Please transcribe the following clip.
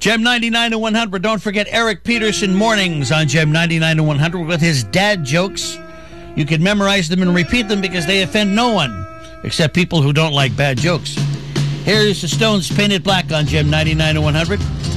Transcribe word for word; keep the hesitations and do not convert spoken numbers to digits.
Gem ninety-nine to one hundred. Don't forget Eric Peterson mornings on Gem ninety-nine to one hundred with his dad jokes. You can memorize them and repeat them because they offend no one except people who don't like bad jokes. Here's the Stones Painted Black on Gem ninety-nine to one hundred.